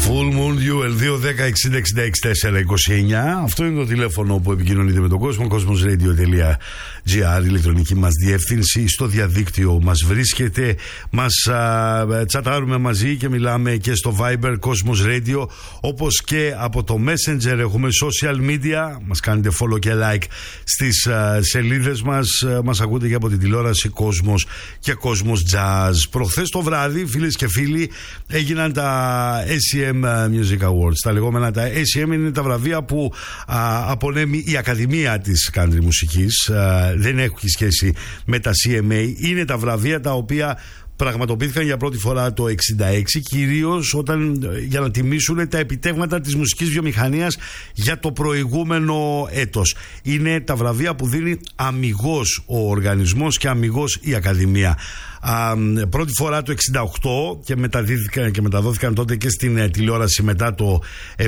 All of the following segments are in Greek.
Full Moon Duel 210-60-66-429. Αυτό είναι το τηλέφωνο που επικοινωνείτε με τον κόσμο. Cosmosradio.gr, ηλεκτρονική μας διεύθυνση. Στο διαδίκτυο μας βρίσκεται. Μας τσατάρουμε μαζί και μιλάμε και στο Viber Cosmos Radio, όπως και από το Messenger. Έχουμε social media. Μας κάνετε follow και like στις σελίδες μας. Μας ακούτε και από την τηλεόραση Cosmos και Cosmos Jazz. Προχθές το βράδυ, φίλες και φίλοι, έγιναν τα ACM Music Awards. Τα λεγόμενα τα ACM είναι τα βραβεία που απονέμει η Ακαδημία της Country Μουσικής. Δεν έχει σχέση με τα CMA. Είναι τα βραβεία τα οποία πραγματοποιήθηκαν για πρώτη φορά το 1966, κυρίως για να τιμήσουν τα επιτεύγματα της μουσικής βιομηχανίας για το προηγούμενο έτος. Είναι τα βραβεία που δίνει αμιγώς ο οργανισμός και αμιγώς η Ακαδημία. Πρώτη φορά το 1968 και μεταδόθηκαν τότε και στην τηλεόραση μετά το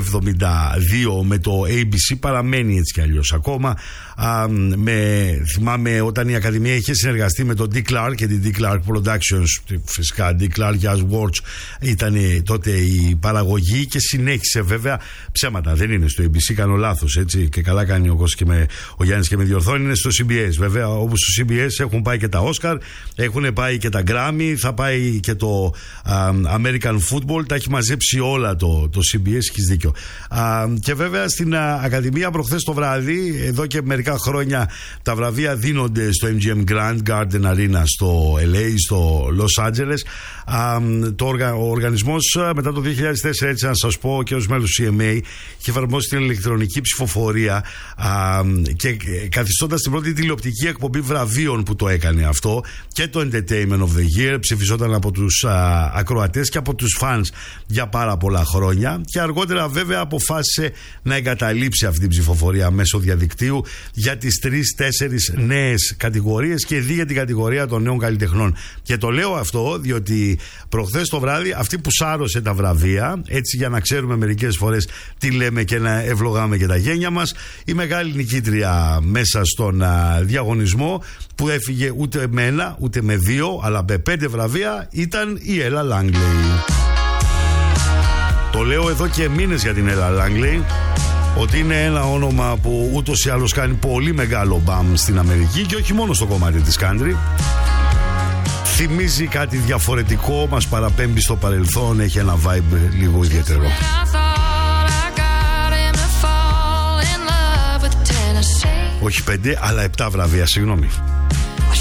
1972 με το ABC. Παραμένει έτσι κι αλλιώς ακόμα. Θυμάμαι όταν η Ακαδημία είχε συνεργαστεί με τον Dick Clark και την Dick Clark Productions. Φυσικά Dick Clark Jazz Works ήταν τότε η παραγωγή και συνέχισε, βέβαια, ψέματα, δεν είναι στο ABC, κάνω λάθος, έτσι, και καλά κάνει ο Γιάννης και με διορθώνει, είναι στο CBS. Βέβαια, όπως στο CBS έχουν πάει και τα Oscar, έχουν πάει και τα Grammy, θα πάει και το American Football, τα έχει μαζέψει όλα το CBS, έχεις δίκιο. Και βέβαια στην Ακαδημία προχθές το βράδυ, εδώ και μερικά χρόνια τα βραβεία δίνονται στο MGM Grand Garden Arena στο LA, στο Los Angeles. Ο οργανισμός μετά το 2004, έτσι να σας πω, και ως μέλος του CMA, είχε εφαρμόσει την ηλεκτρονική ψηφοφορία και καθιστώντας την πρώτη τηλεοπτική εκπομπή βραβείων που το έκανε αυτό, και το Entertainment of the Year ψηφιζόταν από τους ακροατές και από τους fans για πάρα πολλά χρόνια, και αργότερα βέβαια αποφάσισε να εγκαταλείψει αυτή την ψηφοφορία μέσω διαδικτύου για τις 3-4 νέες κατηγορίες και δι' για την κατηγορία των νέων καλλιτεχνών. Και το λέω αυτό διότι προχθές το βράδυ αυτή που σάρωσε τα βραβεία, έτσι για να ξέρουμε μερικές φορές τι λέμε και να ευλογάμε και τα γένια μας, η μεγάλη νικήτρια μέσα στον διαγωνισμό, που έφυγε ούτε με ένα ούτε με δύο αλλά με 5 βραβεία, ήταν η Ella Langley. Το λέω εδώ και μήνες για την Ella Langley, ότι είναι ένα όνομα που ούτως ή άλλως κάνει πολύ μεγάλο μπαμ στην Αμερική και όχι μόνο στο κομμάτι της country. Θυμίζει κάτι διαφορετικό, μας παραπέμπει στο παρελθόν, έχει ένα vibe λίγο ιδιαίτερο. Όχι 5 αλλά 7 βραβεία, συγγνώμη.